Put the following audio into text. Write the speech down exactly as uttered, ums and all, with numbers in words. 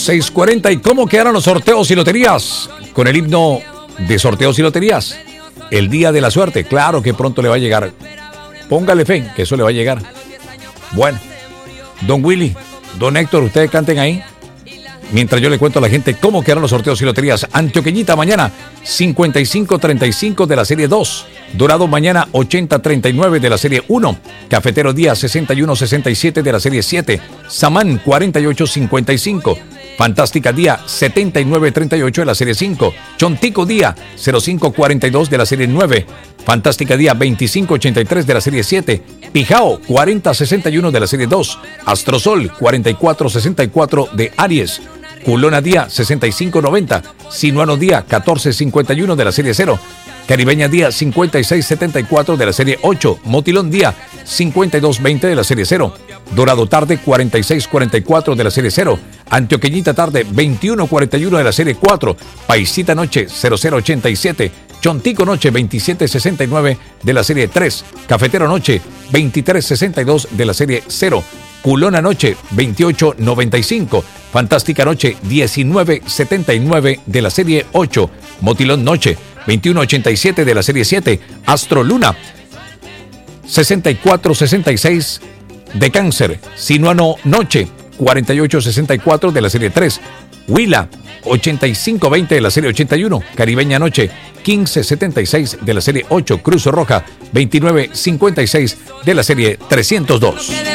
seis cuarenta. ¿Y cómo quedaron los sorteos y loterías? Con el himno de sorteos y loterías. El día de la suerte, claro que pronto le va a llegar. Póngale fe, que eso le va a llegar. Bueno, don Willy, don Héctor, ustedes canten ahí. Mientras yo le cuento a la gente cómo quedaron los sorteos y loterías. Antioqueñita mañana cincuenta y cinco treinta y cinco de la serie dos. Dorado mañana ochenta treinta y nueve de la serie uno. Cafetero día sesenta y uno sesenta y siete de la serie siete. Samán cuarenta y ocho cincuenta y cinco. Fantástica día setenta y nueve treinta y ocho de la serie cinco. Chontico día cero cinco cuarenta y dos de la serie nueve. Fantástica día veinticinco ochenta y tres de la serie siete. Pijao cuarenta sesenta y uno de la serie dos. Astrosol cuarenta y cuatro sesenta y cuatro de Aries. Culona día sesenta y cinco noventa. Sinuano día catorce cincuenta y uno de la serie cero. Caribeña día cincuenta y seis setenta y cuatro de la serie ocho. Motilón día cincuenta y dos veinte de la serie cero. Dorado tarde cuarenta y seis cuarenta y cuatro de la serie cero. Antioqueñita tarde veintiuno cuarenta y uno de la serie cuatro. Paisita noche cero cero ochenta y siete. Chontico noche veintisiete sesenta y nueve de la serie tres. Cafetero noche veintitrés sesenta y dos de la serie cero. Culona noche veintiocho noventa y cinco. Fantástica noche diecinueve setenta y nueve de la serie ocho. Motilón noche veintiuno ochenta y siete de la serie siete. Astro Luna sesenta y cuatro sesenta y seis de Cáncer. Sinuano noche cuarenta y ocho sesenta y cuatro de la serie tres. Huila ochenta y cinco veinte de la serie ochenta y uno. Caribeña noche quince setenta y seis de la serie ocho. Cruz Roja veintinueve cincuenta y seis de la serie trescientos dos.